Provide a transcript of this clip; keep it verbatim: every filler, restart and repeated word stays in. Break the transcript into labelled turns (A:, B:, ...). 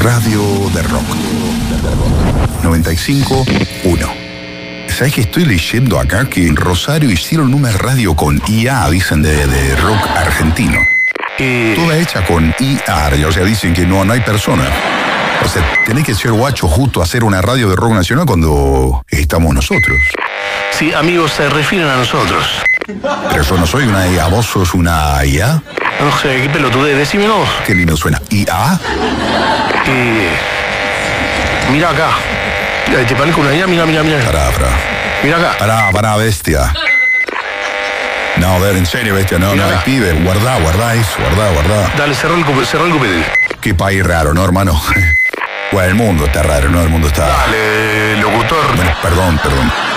A: Radio de Rock. noventa y cinco punto uno. ¿Sabes que estoy leyendo acá que en Rosario hicieron una radio con I A, dicen, de, de rock argentino?
B: Eh,
A: Toda hecha con I A, o sea, dicen que no, no hay personas. O sea, tenés que ser guacho justo a hacer una radio de rock nacional cuando estamos nosotros.
B: sí, amigos, se refieren a nosotros.
A: Pero yo no soy una I A, vos sos una I A.
B: No sé, qué pelotudez, decímelo.
A: Qué lindo suena. ¿I A?
B: Eh, mira acá. Mira, te parezco una idea, mira, mira, mira.
A: Pará, pará.
B: Mira acá.
A: Pará, pará, bestia. No, a ver, en serio, bestia, no,
B: Mira
A: no,
B: acá.
A: pibe, guardá, guardá eso, guardá, guardá.
B: Dale, cerrá el, cupe- cerrá el cupete.
A: Qué país raro, ¿no, hermano? Bueno, el mundo está raro, ¿no? El mundo está...
B: Dale, locutor.
A: Bueno, perdón, perdón.